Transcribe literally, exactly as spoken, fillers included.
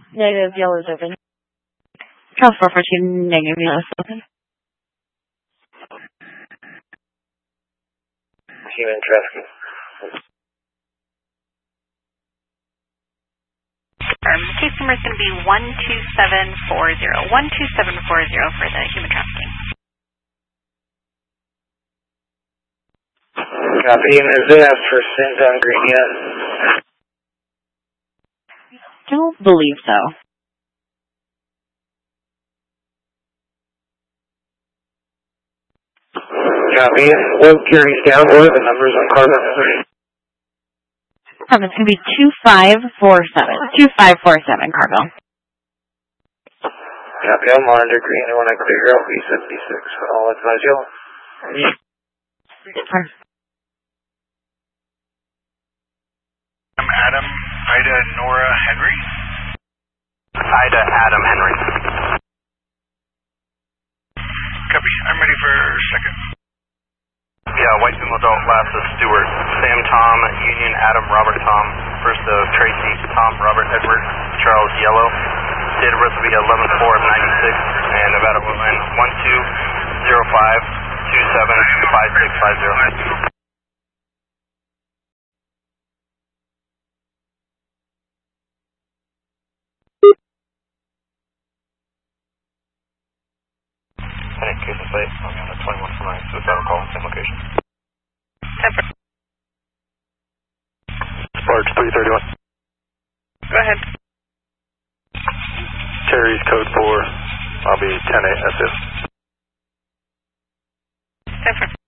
Negative, yellow is open. Charles four fourteen, negative, yellow is open. Human trafficking. Um, case number is going to be one two seven four zero. one two seven four zero for the human trafficking. Copy. And has they asked for sent on green yet? Don't believe so. Copy. What carries down? What are the numbers on carbon? Um, it's going to be two five four seven. two five four seven, Cargo. Copy. I'm monitor green. I want to clear out B seventy-six. I'll advise you. I'm Adam. Ida Nora Henry. Ida Adam Henry. Copy. I'm ready for second. Yeah, White Female Adult, last of Stewart. Sam Tom, Union Adam Robert Tom. First of Tracy Tom Robert Edward Charles Yellow. Date of birth will be eleven four of ninety-six. And Nevada Woodland one two zero five two seven five six five zero. Panic case in sight. I'm on the twenty-one for nine. Suicidal call in same location. Sparks three thirty-one. Go ahead. Terry's code four. I'll be ten eight. That's it. Different.